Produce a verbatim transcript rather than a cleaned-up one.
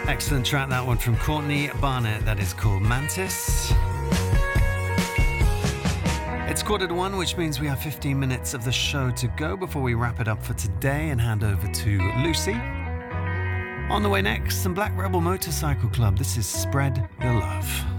Excellent track, that one from Courtney Barnett. That is called Mantis. It's quarter to one, which means we have fifteen minutes of the show to go before we wrap it up for today and hand over to Lucy. On the way next, some Black Rebel Motorcycle Club. This is Spread Your Love.